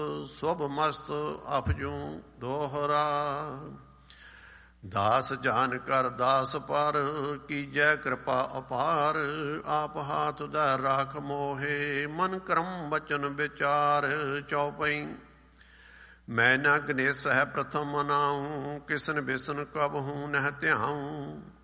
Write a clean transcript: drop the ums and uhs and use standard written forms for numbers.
ਸੁਭ ਮਸਤ ਅਪਜੂ ਦੋਹਰਾ। ਦਾਸ ਜਾਨ ਕਰ ਦਾਸ ਪਰ, ਕੀਜੈ ਕਿਰਪਾ ਅਪਾਰ। ਆਪ ਹਾਥ ਉਧੈ ਰਾਖ ਮੋਹੇ, ਮਨ ਕਰਮ ਬਚਨ ਵਿਚਾਰ। ਚੌਪਈ। ਮੈਂ ਨ ਗਨੇਸ ਹੈ ਪ੍ਰਥਮ ਮਨਾਉ, ਕਿਸਨ ਬਿਸਨ ਕਬਹੂ ਨਹਿ ਧਿਆਉ।